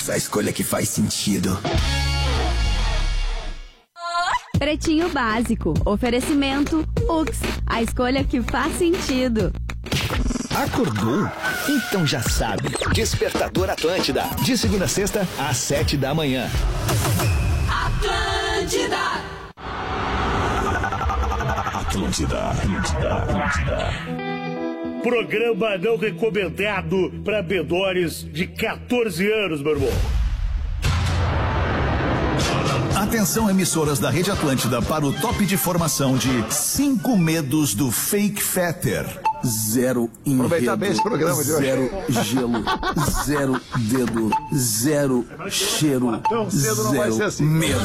a escolha que faz sentido. Pretinho Básico. Oferecimento Ux, a escolha que faz sentido. Acordou? Então já sabe. Despertador Atlântida. De segunda a sexta, às 7 da manhã. Atlântida. Programa não recomendado para menores de 14 anos, meu irmão. Atenção, emissoras da Rede Atlântida, para o top de formação de 5 medos do Fake Fetter. 0 enredo, aproveitar bem esse programa de hoje. 0 gelo, 0 dedo, 0 cheiro, Tão cedo não vai ser 0 assim. medo.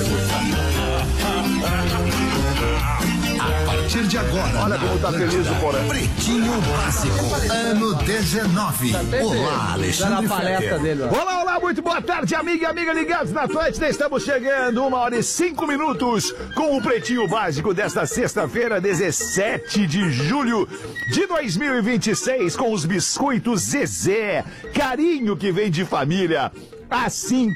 A partir de agora, olha como tá feliz o Porã. Pretinho Básico, ano 19. Olá, Alexandre Fetter. Olá, olá, muito boa tarde, amiga e amiga ligados na Atlântida. Estamos chegando, 1h05 com o Pretinho Básico desta sexta-feira, 17 de julho de 2026, com os biscoitos Zezé, carinho que vem de família. Há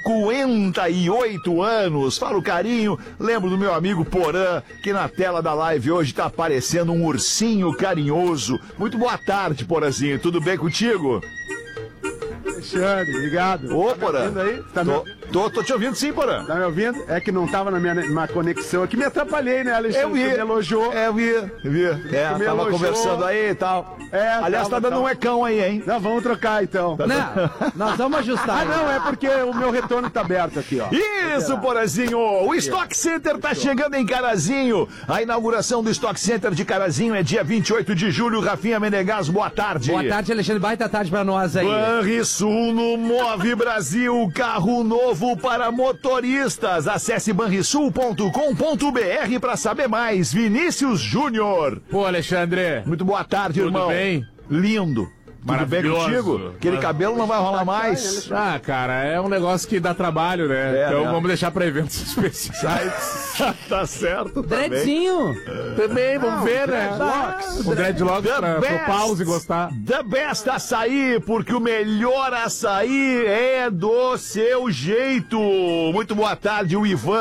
58 anos, falo carinho, lembro do meu amigo Porã, que na tela da live hoje tá aparecendo um ursinho carinhoso. Muito boa tarde, Porãzinho, tudo bem contigo? Alexandre, ligado. Ô, Tá Porã. me ouvindo aí? Tá Tô te ouvindo sim, Porã. Tá me ouvindo? É que não tava na minha conexão aqui, me atrapalhei, né, Alexandre? Eu vi. Você me elogiou. Eu vi. me Tava elogiou. conversando aí e tal. Aliás, tá dando um ecão aí, hein? Não, vamos trocar então. Não, nós vamos ajustar. Ah, não, é porque o meu retorno tá aberto aqui, ó. Isso, Porazinho! O Stock Center tá chegando em Carazinho. A inauguração do Stock Center de Carazinho é dia 28 de julho. Rafinha Menegas, boa tarde. Boa tarde, Alexandre. Baita tarde pra nós aí. Banrisul no Move Brasil, carro novo para motoristas. Acesse banrisul.com.br pra saber mais. Vinícius Júnior. Pô, Alexandre. Muito boa tarde, Tudo irmão. bem? Lindo. Tudo bem contigo? Aquele cabelo não vai rolar mais. Ah, cara, é um negócio que dá trabalho, né? Então vamos deixar pra eventos especiais. Tá certo. Dreadzinho. Também, vamos ver, né? O dreadlocks pro pause gostar. The Best Açaí, porque o melhor açaí é do seu jeito. Muito boa tarde, o Ivan.